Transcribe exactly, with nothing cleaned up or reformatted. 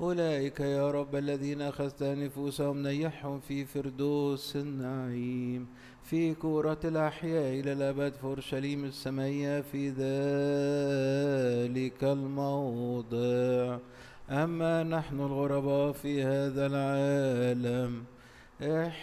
أولئك يا رب الذين أخذت نفوسهم نيحهم في فردوس النعيم في كورة الأحياء إلى الأبد في أورشليم السمائية في ذلك الموضع. أما نحن الغرباء في هذا العالم